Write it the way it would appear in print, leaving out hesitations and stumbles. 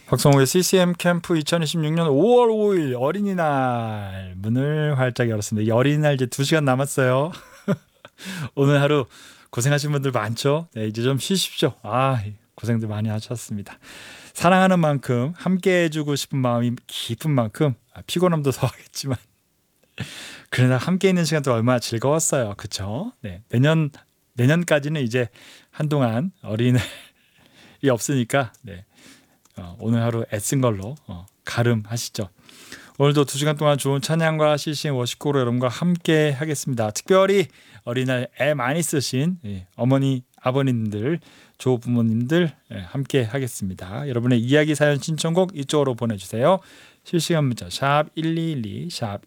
박성호의 CCM 캠프 2026년 5월 5일 어린이날 문을 활짝 열었습니다. 이 어린이날 이제 2시간 남았어요. 오늘 하루 고생하신 분들 많죠? 네, 이제 좀 쉬십시오. 고생들 많이 하셨습니다. 사랑하는 만큼 함께 해주고 싶은 마음이 깊은 만큼 피곤함도 더하겠지만 그러나 함께 있는 시간도 얼마나 즐거웠어요. 그쵸? 네, 내년까지는 이제 한동안 어린이날이 없으니까 네. 오늘 하루 애쓴 걸로 가름하시죠. 오늘도 2시간 동안 좋은 찬양과 CCM 워시코로 여러분과 함께 하겠습니다. 특별히 어린이날 애 많이 쓰신 어머니, 아버님들, 조부모님들 함께 하겠습니다. 여러분의 이야기, 사연, 신청곡 이쪽으로 보내주세요. 실시간 문자 샵 1212, 샵